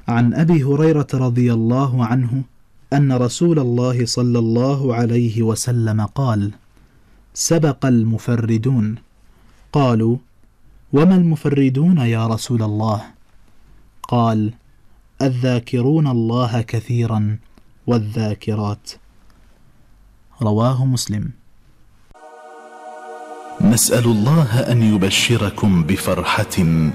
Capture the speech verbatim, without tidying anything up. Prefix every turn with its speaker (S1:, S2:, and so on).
S1: عن أبي هريرة رضي الله عنه أن رسول الله صلى الله عليه وسلم قال: سبق المفردون. قالوا: وما المفردون يا رسول الله؟ قال: الذاكرون الله كثيرا والذاكرات. رواه مسلم.
S2: نسأل الله أن يبشركم بفرحة